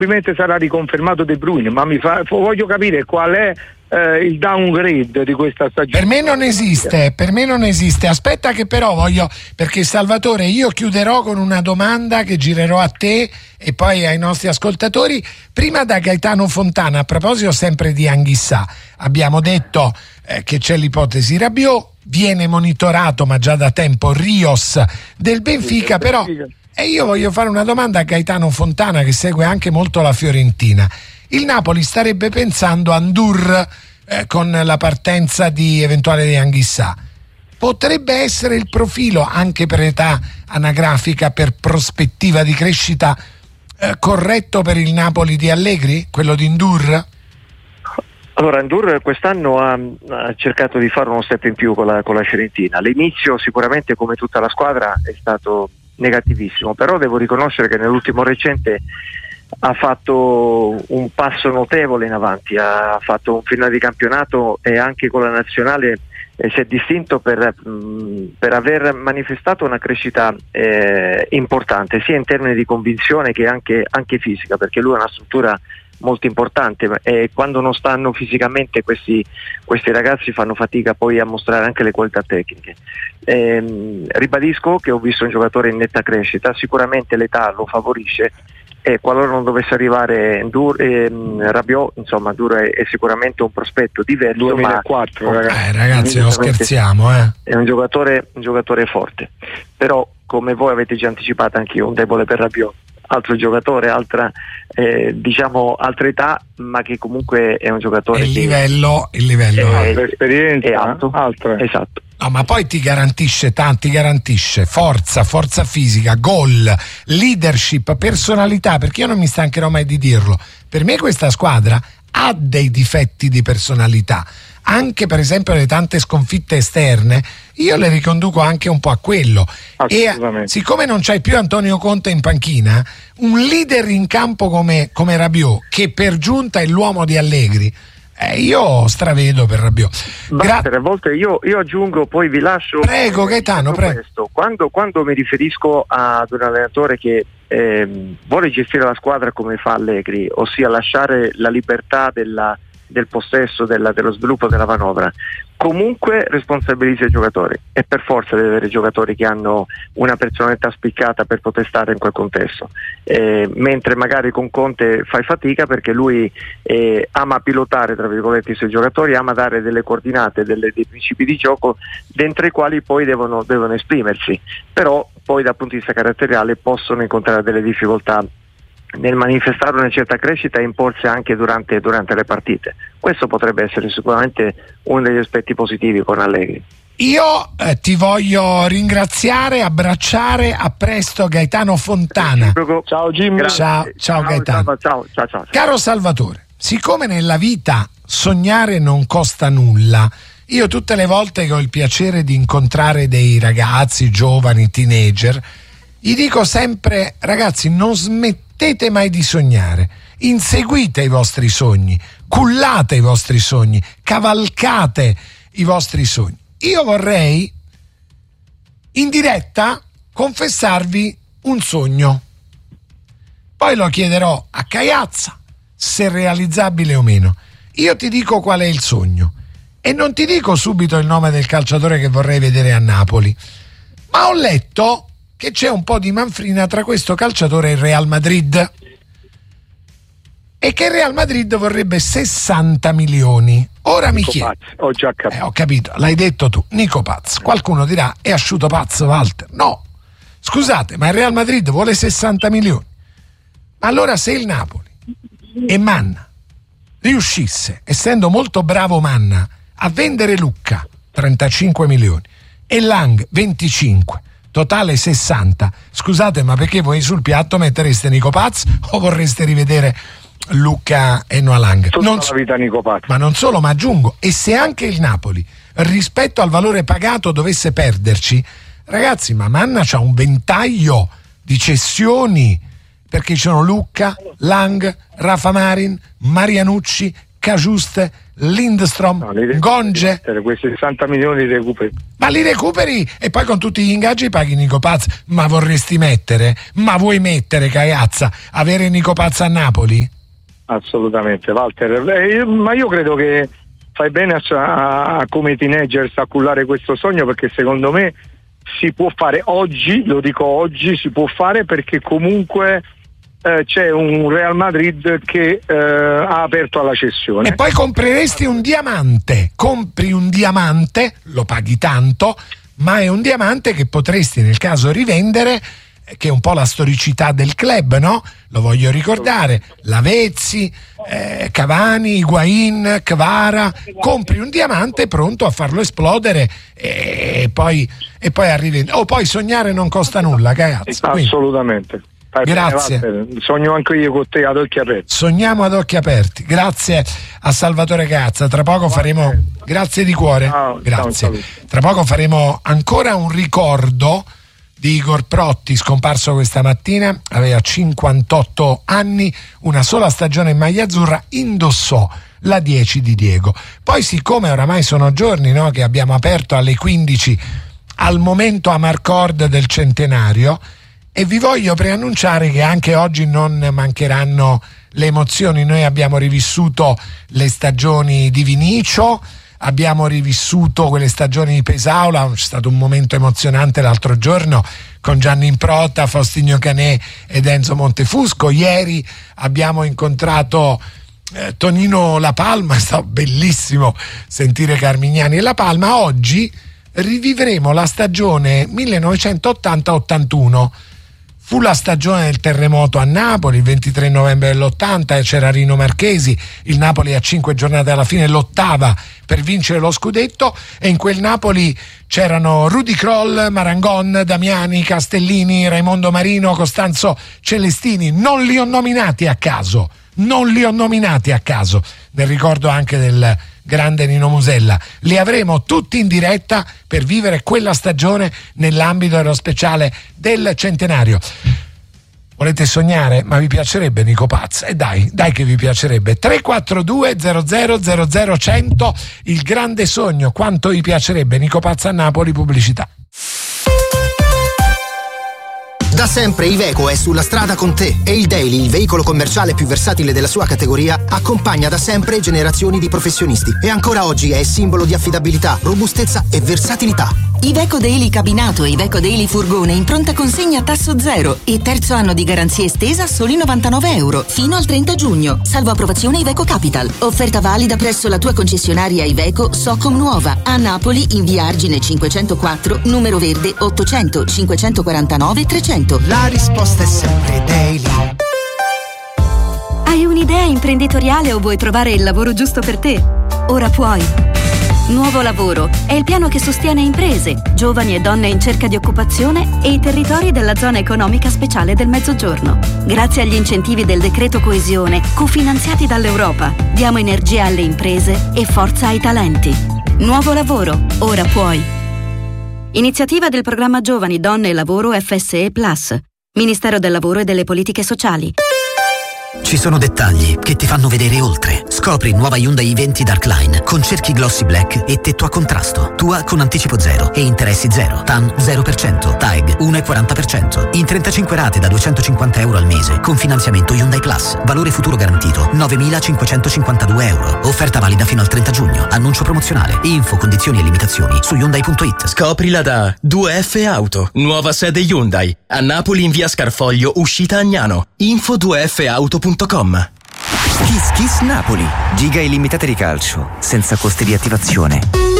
probabilmente sarà riconfermato De Bruyne, ma voglio capire qual è il downgrade di questa stagione. Per me non esiste. Aspetta che però perché Salvatore, io chiuderò con una domanda che girerò a te e poi ai nostri ascoltatori. Prima da Gaetano Fontana, a proposito sempre di Anghissà, abbiamo detto che c'è l'ipotesi Rabiot, viene monitorato ma già da tempo Rios del Benfica, però io voglio fare una domanda a Gaetano Fontana, che segue anche molto la Fiorentina. Il Napoli starebbe pensando a Ndour con la partenza di eventuale di Anghissà. Potrebbe essere il profilo, anche per età anagrafica, per prospettiva di crescita, corretto per il Napoli di Allegri, quello di Ndour? Allora, Ndour quest'anno ha cercato di fare uno step in più con la Fiorentina. L'inizio sicuramente, come tutta la squadra, è stato negativissimo, però devo riconoscere che nell'ultimo recente ha fatto un passo notevole in avanti, ha fatto un finale di campionato e anche con la nazionale si è distinto per aver manifestato una crescita importante, sia in termini di convinzione che anche fisica, perché lui ha una struttura molto importante e quando non stanno fisicamente questi ragazzi fanno fatica poi a mostrare anche le qualità tecniche. Ribadisco che ho visto un giocatore in netta crescita, sicuramente l'età lo favorisce e qualora non dovesse arrivare Rabiot, insomma Ndour è sicuramente un prospetto diverso. 2004 ragazzi non scherziamo, è un giocatore forte, però come voi avete già anticipato anch'io un debole per Rabiot, altro giocatore, altra età, ma che comunque è un giocatore il livello l'esperienza è alto, esatto. No, ma poi ti garantisce forza fisica, gol, leadership, personalità, perché io non mi stancherò mai di dirlo. Per me questa squadra ha dei difetti di personalità, anche per esempio le tante sconfitte esterne, io le riconduco anche un po' a quello. E siccome non c'hai più Antonio Conte in panchina, un leader in campo come Rabiot, che per giunta è l'uomo di Allegri, io stravedo per Rabiot. A volte io aggiungo, poi vi lascio. Prego Gaetano, prego. Quando mi riferisco ad un allenatore che vuole gestire la squadra come fa Allegri, ossia lasciare la libertà del possesso, dello sviluppo della manovra, comunque responsabilizza i giocatori e per forza deve avere giocatori che hanno una personalità spiccata per poter stare in quel contesto, mentre magari con Conte fai fatica perché lui ama pilotare tra virgolette i suoi giocatori, ama dare delle coordinate, dei principi di gioco dentro i quali poi devono esprimersi, però poi dal punto di vista caratteriale possono incontrare delle difficoltà nel manifestare una certa crescita e imporsi anche durante le partite. Questo potrebbe essere sicuramente uno degli aspetti positivi con Allegri. Io ti voglio ringraziare, abbracciare, a presto Gaetano Fontana. Ciao Jimmy. Ciao Gaetano. Ciao. Caro Salvatore, siccome nella vita sognare non costa nulla, io tutte le volte che ho il piacere di incontrare dei ragazzi, giovani, teenager, gli dico sempre: ragazzi, non smettete mai di sognare, inseguite i vostri sogni, cullate i vostri sogni, cavalcate i vostri sogni. Io vorrei in diretta confessarvi un sogno, poi lo chiederò a Caiazza se è realizzabile o meno. Io ti dico qual è il sogno e non ti dico subito il nome del calciatore che vorrei vedere a Napoli, ma ho letto che c'è un po' di manfrina tra questo calciatore e il Real Madrid e che il Real Madrid vorrebbe 60 milioni. Ora mi chiedo, ho già capito. Ho capito, l'hai detto tu, Nico Paz. Qualcuno dirà: è asciutto pazzo Walter. No, scusate, ma il Real Madrid vuole 60 milioni. Ma allora, se il Napoli e Manna riuscisse, essendo molto bravo Manna, a vendere Lucca 35 milioni e Lang 25, totale 60, scusate, ma perché voi sul piatto mettereste Nico Paz o vorreste rivedere Lucca e Noah Lang? Tutta la vita Nico Paz. Ma non solo, ma aggiungo, e se anche il Napoli rispetto al valore pagato dovesse perderci, ragazzi, ma Manna c'ha un ventaglio di cessioni, perché ci sono Lucca, Lang, Rafa Marin, Marianucci, Cajuste, Lindstrom, Gonge. Quei 60 milioni li recuperi. Ma li recuperi e poi con tutti gli ingaggi paghi Nico Paz. Ma vorresti mettere? Ma vuoi mettere, cagazza, avere Nico Paz a Napoli? Assolutamente, Walter. Ma io credo che fai bene a come teenagers a cullare questo sogno, perché secondo me si può fare oggi, lo dico oggi, si può fare, perché comunque c'è un Real Madrid che ha aperto alla cessione. E poi compreresti un diamante, compri un diamante, lo paghi tanto, ma è un diamante che potresti nel caso rivendere, che è un po' la storicità del club, no? Lo voglio ricordare, Lavezzi, Cavani, Higuain, Kvara, compri un diamante pronto a farlo esplodere e poi a rivendere. Poi sognare non costa nulla, ragazzi. Assolutamente. Grazie. Sogno anche io con te ad occhi aperti. Sogniamo ad occhi aperti. Grazie a Salvatore Cazza. Tra poco faremo. Grazie di cuore. Grazie. Tra poco faremo ancora un ricordo di Igor Protti, scomparso questa mattina. Aveva 58 anni, una sola stagione in maglia azzurra, indossò la 10 di Diego. Poi, siccome oramai sono giorni, no, che abbiamo aperto alle 15 al momento Amarcord del centenario, e vi voglio preannunciare che anche oggi non mancheranno le emozioni. Noi abbiamo rivissuto le stagioni di Vinicio, abbiamo rivissuto quelle stagioni di Pesaula, c'è stato un momento emozionante l'altro giorno con Gianni Improta, Faustino Canè ed Enzo Montefusco. Ieri abbiamo incontrato Tonino La Palma, è stato bellissimo sentire Carmignani e La Palma. Oggi rivivremo la stagione 1980-81. Fu la stagione del terremoto a Napoli, il 23 novembre dell'80, e c'era Rino Marchesi, il Napoli a 5 giornate alla fine lottava per vincere lo scudetto, e in quel Napoli c'erano Rudy Kroll, Marangon, Damiani, Castellini, Raimondo Marino, Costanzo Celestini. Non li ho nominati a caso, nel ricordo anche del grande Nino Musella. Li avremo tutti in diretta per vivere quella stagione nell'ambito dello speciale del centenario. Volete sognare? Ma vi piacerebbe Nico Paz? E dai che vi piacerebbe. 342 00 100, il grande sogno, quanto vi piacerebbe Nico Paz a Napoli, pubblicità. Da sempre Iveco è sulla strada con te e il Daily, il veicolo commerciale più versatile della sua categoria, accompagna da sempre generazioni di professionisti e ancora oggi è simbolo di affidabilità, robustezza e versatilità. Iveco Daily cabinato e Iveco Daily furgone in pronta consegna a tasso zero e terzo anno di garanzia estesa a soli €99 fino al 30 giugno, salvo approvazione Iveco Capital. Offerta valida presso la tua concessionaria Iveco Socom Nuova a Napoli in via Argine 504, numero verde 800 549 300. La risposta è sempre Daily. Hai un'idea imprenditoriale o vuoi trovare il lavoro giusto per te? Ora puoi. Nuovo Lavoro è il piano che sostiene imprese, giovani e donne in cerca di occupazione e i territori della zona economica speciale del Mezzogiorno. Grazie agli incentivi del decreto coesione, cofinanziati dall'Europa, diamo energia alle imprese e forza ai talenti. Nuovo Lavoro, ora puoi. Iniziativa del programma Giovani, Donne e Lavoro FSE Plus, Ministero del Lavoro e delle Politiche Sociali. Ci sono dettagli che ti fanno vedere oltre. Scopri nuova Hyundai i20 Darkline con cerchi glossy black e tetto a contrasto. Tua con anticipo zero e interessi zero. TAN 0%, TAEG 1,40%. In 35 rate da €250 al mese con finanziamento Hyundai Plus. Valore futuro garantito €9.552. Offerta valida fino al 30 giugno. Annuncio promozionale. Info, condizioni e limitazioni su Hyundai.it. Scoprila da 2F Auto. Nuova sede Hyundai. A Napoli in via Scarfoglio, uscita Agnano. Info 2fauto.com. Kiss Kiss Napoli. Giga illimitate di calcio, senza costi di attivazione.